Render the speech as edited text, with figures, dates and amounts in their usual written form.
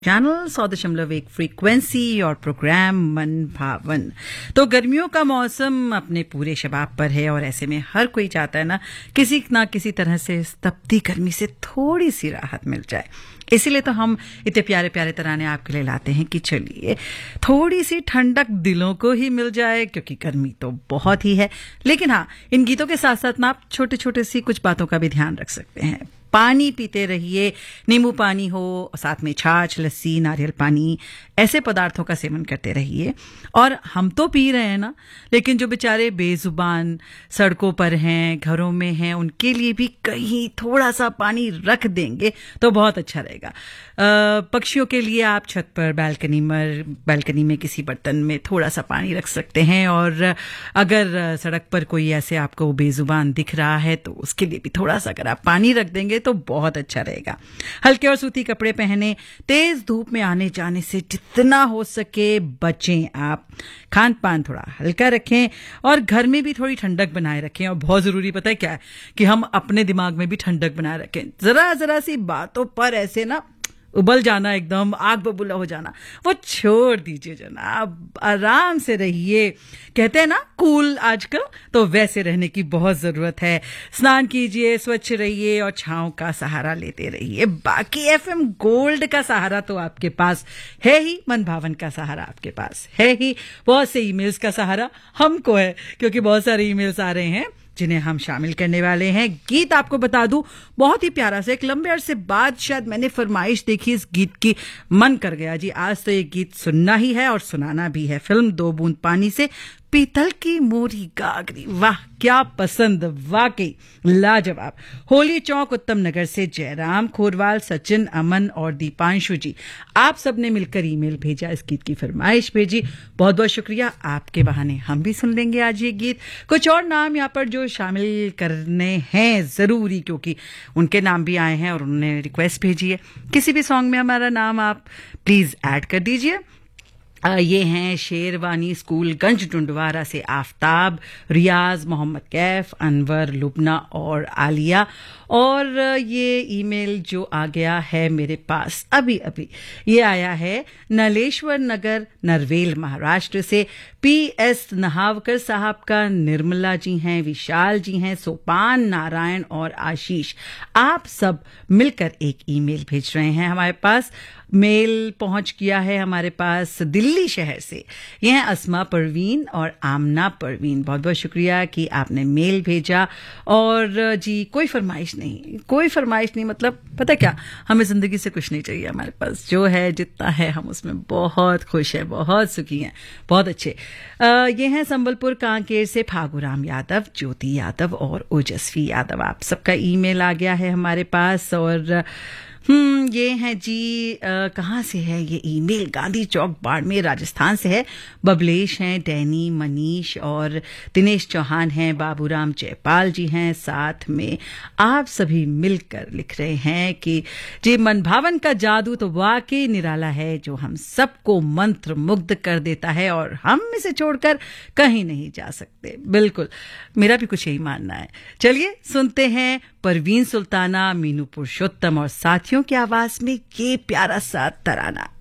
Channel 100.1 frequency और programme मन भावन। तो गर्मियों का मौसम अपने पूरे शबाब पर है और ऐसे में हर कोई चाहता है ना किसी तरह से इस तपती गर्मी से थोड़ी सी राहत मिल जाए। इसीलिए तो हम इतने प्यारे प्यारे तराने आपके लिए लाते हैं कि चलिए थोड़ी सी ठंडक दिलों को ही मिल जाए, क्योंकि गर्मी तो बहुत ही है। लेकिन हाँ, इन गीतों के साथ साथ ना आप छोटे छोटे सी कुछ बातों का भी ध्यान रख सकते हैं। पानी पीते रहिए, नींबू पानी हो, साथ में छाछ, लस्सी, नारियल पानी, ऐसे पदार्थों का सेवन करते रहिए। और हम तो पी रहे हैं ना, लेकिन जो बेचारे बेजुबान सड़कों पर हैं, घरों में हैं, उनके लिए भी कहीं थोड़ा सा पानी रख देंगे तो बहुत अच्छा रहेगा। पक्षियों के लिए आप छत पर बालकनी में किसी बर्तन में थोड़ा सा पानी रख सकते हैं। और अगर सड़क पर कोई ऐसे आपको बेजुबान दिख रहा है तो उसके लिए भी थोड़ा सा अगर आप पानी रख देंगे तो बहुत अच्छा रहेगा। हल्के और सूती कपड़े पहने, तेज धूप में आने जाने से जितना हो सके बचें आप। खान पान थोड़ा हल्का रखें और घर में भी थोड़ी ठंडक बनाए रखें। और बहुत जरूरी पता है क्या है कि हम अपने दिमाग में भी ठंडक बनाए रखें। जरा सी बातों पर ऐसे ना उबल जाना, एकदम आग बबूला हो जाना, वो छोड़ दीजिए जनाब। आराम से रहिए। कहते हैं ना कूल आजकल, तो वैसे रहने की बहुत जरूरत है। स्नान कीजिए, स्वच्छ रहिए और छांव का सहारा लेते रहिए। बाकी एफएम गोल्ड का सहारा तो आपके पास है ही, मन भावन का सहारा आपके पास है ही, बहुत से ईमेल्स का सहारा हमको है, क्योंकि बहुत सारे ईमेल्स आ रहे हैं जिन्हें हम शामिल करने वाले हैं। गीत आपको बता दूं, बहुत ही प्यारा सा, एक लंबे अरसे बाद शायद मैंने फरमाइश देखी इस गीत की, मन कर गया जी आज तो ये गीत सुनना ही है और सुनाना भी है। फिल्म दो बूंद पानी से पीतल की मोरी गागरी। वाह क्या पसंद, वाकई लाजवाब। होली चौक उत्तम नगर से जयराम खोरवाल, सचिन, अमन और दीपांशु जी, आप सबने मिलकर ईमेल भेजा, इस गीत की फरमाइश भेजी। बहुत बहुत शुक्रिया। आपके बहाने हम भी सुन लेंगे आज ये गीत। कुछ और नाम यहाँ पर जो शामिल करने हैं जरूरी, क्योंकि उनके नाम भी आए हैं और उन्होंने रिक्वेस्ट भेजी है। किसी भी सॉन्ग में हमारा नाम आप प्लीज ऐड कर दीजिए। ये हैं शेरवानी स्कूल गंज डुंडवारा से आफताब, रियाज, मोहम्मद कैफ, अनवर, लुबना और आलिया। और ये ईमेल जो आ गया है मेरे पास अभी ये आया है नलेश्वर नगर, नरवेल, महाराष्ट्र से पीएस नहावकर साहब का। निर्मला जी हैं, विशाल जी हैं, सोपान, नारायण और आशीष, आप सब मिलकर एक ईमेल भेज रहे हैं हमारे पास। मेल पहुंच गया है हमारे पास दिल्ली शहर से। ये हैं अस्मा परवीन और आमना परवीन। बहुत बहुत शुक्रिया कि आपने मेल भेजा। और जी कोई फरमाइश नहीं, मतलब पता क्या, हमें जिंदगी से कुछ नहीं चाहिए। हमारे पास जो है, जितना है, हम उसमें बहुत खुश हैं, बहुत सुखी हैं, बहुत अच्छे। ये हैं संबलपुर कांकेर से फागुराम यादव, ज्योति यादव और ओजस्वी यादव। आप सबका ईमेल आ गया है हमारे पास। और ये है जी, कहाँ से है ये ईमेल? गांधी चौक, बाड़मेर, राजस्थान से है। बबलेश हैं, डैनी, मनीष और दिनेश चौहान हैं, बाबूराम जयपाल जी हैं। साथ में आप सभी मिलकर लिख रहे हैं कि जी मन भावन का जादू तो वाकई निराला है, जो हम सबको मंत्र मुग्ध कर देता है और हम इसे छोड़कर कहीं नहीं जा सकते। बिल्कुल, मेरा भी कुछ यही मानना है। चलिए सुनते हैं परवीन सुल्ताना, मीनू पुरुषोत्तम और साथियों की आवाज में ये प्यारा सा तराना।